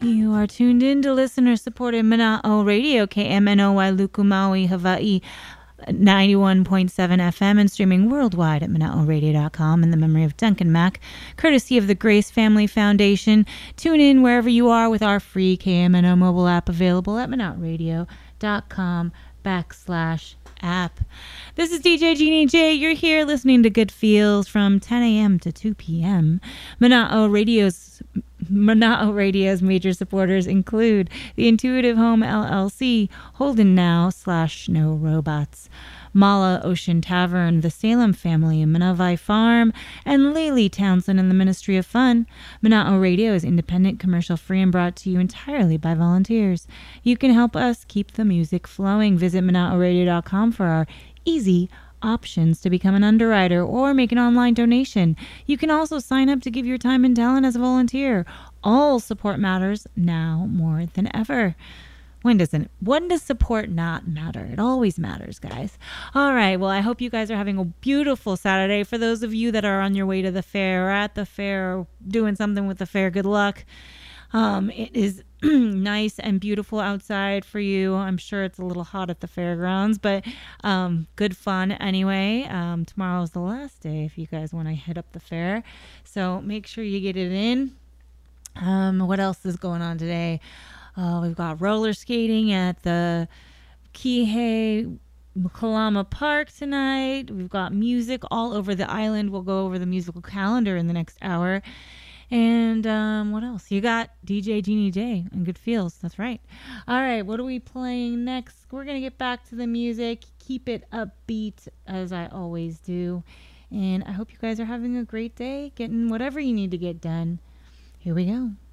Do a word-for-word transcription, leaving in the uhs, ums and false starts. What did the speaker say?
You are tuned in to listener-supported Mana'o Radio, K M N O Y Lukumaui, Hawaii, ninety-one point seven F M, and streaming worldwide at mana'o radio dot com in the memory of Duncan Mack, courtesy of the Grace Family Foundation. Tune in wherever you are with our free K M N O mobile app available at mana'o radio dot com backslash app. This is D J Jeannie J. You're here listening to Good Feels from ten a.m. to two p.m. Mana'o Radio's Mana'o Radio's major supporters include the Intuitive Home L L C, Holden Now slash Snow Robots, Mala Ocean Tavern, the Salem Family, Manavai Farm, and Laylee Townsend and the Ministry of Fun. Mana'o Radio is independent, commercial-free, and brought to you entirely by volunteers. You can help us keep the music flowing. Visit mana'o radio dot com for our easy options to become an underwriter or make an online donation. You can also sign up to give your time and talent as a volunteer. All support matters now more than ever. When doesn't when does support not matter? It always matters, guys. All right, well, I hope you guys are having a beautiful Saturday. For those of you that are on your way to the fair or at the fair or doing something with the fair, good luck. Um, it is nice and beautiful outside for you. I'm sure it's a little hot at the fairgrounds, but um, good fun anyway. Um, tomorrow's the last day if you guys want to hit up the fair. So make sure you get it in. Um, what else is going on today? Uh, we've got roller skating at the Kihei Kalama Park tonight. We've got music all over the island. We'll go over the musical calendar in the next hour. And um, what else? You got D J Jeannie J and Good Feels. That's right. All right, what are we playing next? We're going to get back to the music. Keep it upbeat, as I always do. And I hope you guys are having a great day, getting whatever you need to get done. Here we go.